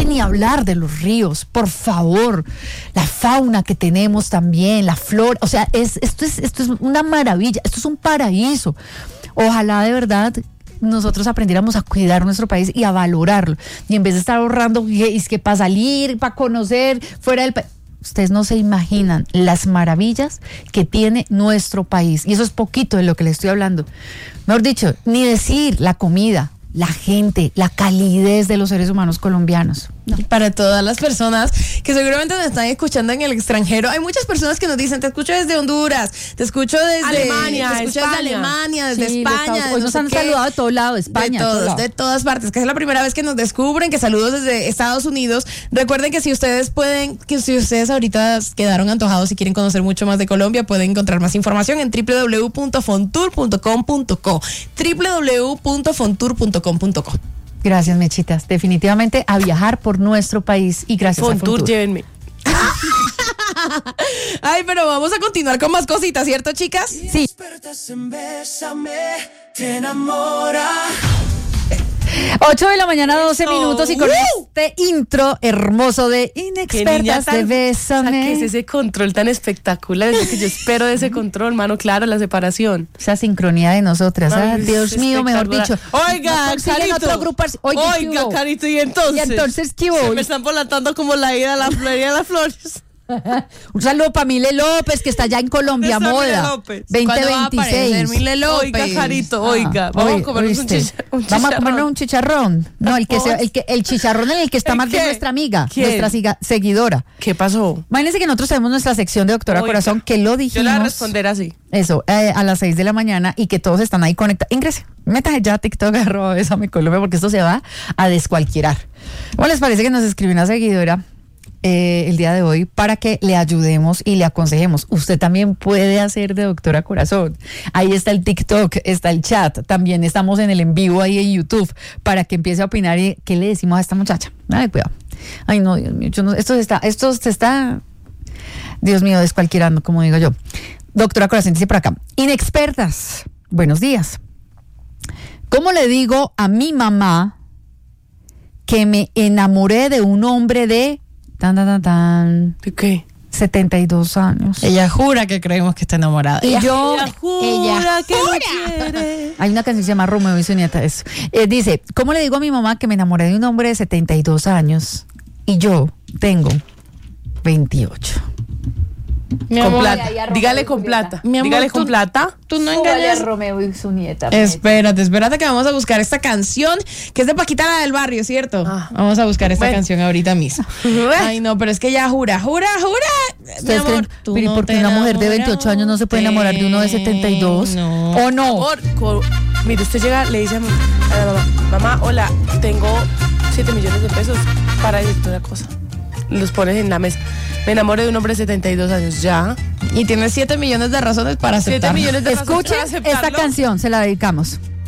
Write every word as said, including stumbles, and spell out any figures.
ni hablar de los ríos, por favor. La fauna que tenemos también, la flora, o sea, es, esto, es, esto es una maravilla, esto es un paraíso. Ojalá de verdad nosotros aprendiéramos a cuidar nuestro país y a valorarlo. Y en vez de estar ahorrando, es que para salir, para conocer fuera del país. Ustedes no se imaginan las maravillas que tiene nuestro país. Y eso es poquito de lo que les estoy hablando. Mejor dicho, ni decir la comida, la gente, la calidez de los seres humanos colombianos. No. Para todas las personas que seguramente nos están escuchando en el extranjero, hay muchas personas que nos dicen, te escucho desde Honduras, te escucho desde Alemania, te escucho España. desde Alemania, desde Sí, España. Hoy nos no han sé qué. saludado de todo lado, de España. De todos, todo de todas partes, que es la primera vez que nos descubren, que saludos desde Estados Unidos. Recuerden que si ustedes pueden, que si ustedes ahorita quedaron antojados y quieren conocer mucho más de Colombia, pueden encontrar más información en doble u doble u doble u punto fontour punto com punto co, doble u doble u doble u punto fontour punto com punto co. Gracias, Mechitas. Definitivamente a viajar por nuestro país y gracias a Fontour, Fontour. llévenme. Ay, pero vamos a continuar con más cositas, ¿cierto, chicas? Sí. ocho de la mañana, doce Eso. minutos y con ¡Uh! este intro hermoso de Qué niña Inexpertas de tan- Bésame. O sea, ¿qué es ese control tan espectacular? Es lo que yo espero de ese control, mano, claro, la separación. Esa sincronía de nosotras, ¿ah? Ay, Dios mío, mejor dicho. espectacular. Oiga, No consiguen Carito. otro grupo así. Oye, ¿qué Oiga, hubo? Carito, y entonces. Y entonces, ¿qué hubo? Se me están volatando como la ida a la florería de las flores. Un saludo para Mile López, que está allá en Colombia Esa Mile Moda López. ¿Cuándo va a aparecer veinte veintiséis. Mile López? Oiga, Carito, oiga. Ah, Vamos oye, a comernos un, ¿oíste? chicha- un Vamos a chicharrón. comernos un chicharrón. No, el que se- el que el chicharrón en el que está ¿El más bien qué? nuestra amiga, ¿Quién? nuestra siga- seguidora. ¿Qué pasó? Imagínense que nosotros tenemos nuestra sección de Doctora Oiga, Corazón, que lo Yo dijimos. le voy a responder así. Eso, eh, a las seis de la mañana y que todos están ahí conectados. Ingrese, métase ya a TikTok, arroba Bésame Colombia, porque esto se va a descualquierar. ¿Cómo les parece que nos escribió una seguidora eh, el día de hoy para que le ayudemos y le aconsejemos? Usted también puede hacer de Doctora Corazón. Ahí está el TikTok, está el chat, también estamos en el en vivo ahí en YouTube para que empiece a opinar y qué le decimos a esta muchacha. Ay, cuidado. Ay, no, Dios mío, yo no- esto se está, esto se está, Dios mío, descualquierando, como digo yo. Doctora Corazón dice por acá, inexpertas, buenos días. ¿Cómo le digo a mi mamá que me enamoré de un hombre de tan, tan, tan, tan, ¿De qué? setenta y dos años? Ella jura que creemos que está enamorada. Y yo, Ella jura ella que lo quiere. Hay una canción que se llama Romeo y su nieta, eso. Eh, dice, ¿cómo le digo a mi mamá que me enamoré de un hombre de setenta y dos años y yo tengo veintiocho? Mi Con amor, plata. ahí a Romeo Dígale y con Julieta. plata. Mi amor, Dígale tú- con plata. tú no Súbale a engañas. Romeo y su nieta. Espérate, espérate que vamos a buscar esta canción que es de Paquita la del Barrio, ¿cierto? Ah. Vamos a buscar esta Bueno. canción ahorita mismo. Ay, no, pero es que ella jura, jura, jura. Mi ¿Ustedes amor, creen? tú Pero ¿y no por qué te una mujer de veintiocho años no se puede enamorar de uno de setenta y dos? No. ¿O no? Amor, co- mire, usted llega, le dice a, mi- a la mamá, mamá, hola, tengo siete millones de pesos para decirte una cosa. Los pones en la mesa. Me enamoré de un hombre de setenta y dos años, ya. Y tienes siete millones de razones para siete aceptar. millones de razones Escuchen para esta aceptarlo. canción, se la dedicamos.